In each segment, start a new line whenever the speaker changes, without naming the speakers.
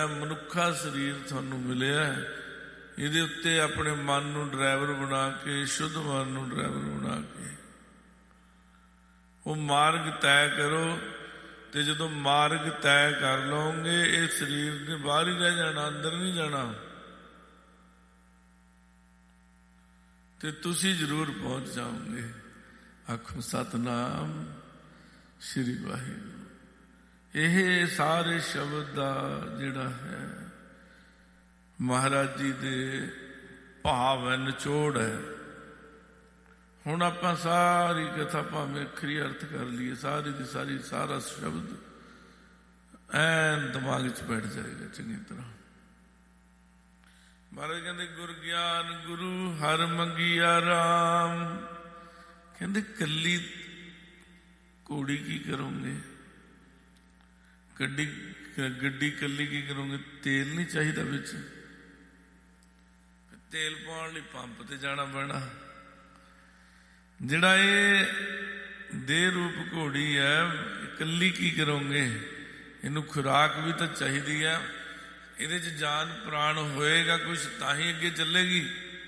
ਮਨੁੱਖਾ ਸਰੀਰ ਤੁਹਾਨੂੰ ਮਿਲਿਆ, ਇਹਦੇ ਉੱਤੇ ਆਪਣੇ ਮਨ ਨੂੰ ਡਰਾਈਵਰ ਬਣਾ ਕੇ, ਸ਼ੁੱਧ ਮਨ ਨੂੰ ਡਰਾਈਵਰ ਬਣਾ ਕੇ ਉਹ ਮਾਰਗ ਤੈਅ ਕਰੋ। ਤੇ ਜਦੋਂ ਮਾਰਗ ਤੈਅ ਕਰ ਲਓਗੇ, ਇਹ ਸਰੀਰ ਨੇ ਬਾਹਰ ਹੀ ਰਹਿ ਜਾਣਾ, ਅੰਦਰ ਨਹੀਂ ਜਾਣਾ, ਤੇ ਤੁਸੀਂ ਜ਼ਰੂਰ ਪਹੁੰਚ ਜਾਓਗੇ। ਆਖੋ ਸਤਿਨਾਮ ਸ੍ਰੀ ਵਾਹਿਗੁਰੂ। ਇਹ ਸਾਰੇ ਸ਼ਬਦ ਦਾ ਜਿਹੜਾ ਹੈ ਮਹਾਰਾਜ ਜੀ ਦੇ ਭਾਵ ਹੈ, ਨਿਚੋੜ ਹੈ। ਹੁਣ ਆਪਾਂ ਸਾਰੀ ਕਥਾ ਭਾਵੇਂ ਅੱਖਰੀ ਅਰਥ ਕਰ ਲਈਏ, ਸਾਰੀ ਦੀ ਸਾਰੀ, ਸਾਰਾ ਸ਼ਬਦ ਐਨ ਦਿਮਾਗ 'ਚ ਬੈਠ ਜਾਏਗਾ ਚੰਗੀ ਤਰ੍ਹਾਂ। ਮਹਾਰਾਜ ਕਹਿੰਦੇ ਗੁਰ ਗਿਆਨ ਗੁਰੂ ਹਰ ਮੰਗਿਆ ਰਾਮ। ਕਹਿੰਦੇ ਕੱਲੀ ਘੋੜੀ ਕੀ ਕਰੋਗੇ, ਗੱਡੀ ਕੱਲੀ ਕੀ ਕਰੋਗੇ? ਤੇਲ ਨਹੀਂ ਚਾਹੀਦਾ ਵਿੱਚ, ਤੇਲ ਪਾਉਣ ਲਈ ਪੰਪ ਤੇ ਜਾਣਾ ਪੈਣਾ। ਜਿਹੜਾ ਇਹ ਦੇਹ ਰੂਪ ਘੋੜੀ ਹੈ, ਇਕੱਲੀ ਕੀ ਕਰੋਗੇ? ਇਹਨੂੰ ਖੁਰਾਕ ਵੀ ਤਾਂ ਚਾਹੀਦੀ ਹੈ, ਇਹਦੇ 'ਚ ਜਾਨ ਪ੍ਰਾਣ ਹੋਏਗਾ ਕੁਛ ਤਾਂ ਹੀ ਅੱਗੇ ਚੱਲੇਗੀ।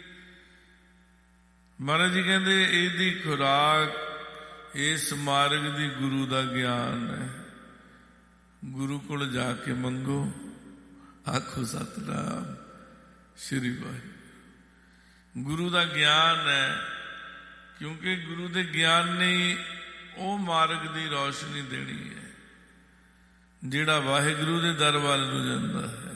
ਮਹਾਰਾਜ ਜੀ ਕਹਿੰਦੇ ਇਹਦੀ ਖੁਰਾਕ ਇਸ ਮਾਰਗ ਦੀ ਗੁਰੂ ਦਾ ਗਿਆਨ ਹੈ। ਗੁਰੂ ਕੋਲ ਜਾ ਕੇ ਮੰਗੋ। ਆਖੋ ਸਤਿਨਾਮ ਸ੍ਰੀ ਵਾਹਿਗੁਰੂ। ਗੁਰੂ ਦਾ ਗਿਆਨ ਹੈ, ਕਿਉਂਕਿ ਗੁਰੂ ਦੇ ਗਿਆਨ ਨੇ ਉਹ ਮਾਰਗ ਦੀ ਰੌਸ਼ਨੀ ਦੇਣੀ ਹੈ ਜਿਹੜਾ ਵਾਹਿਗੁਰੂ ਦੇ ਦਰ ਵੱਲ ਨੂੰ ਜਾਂਦਾ ਹੈ।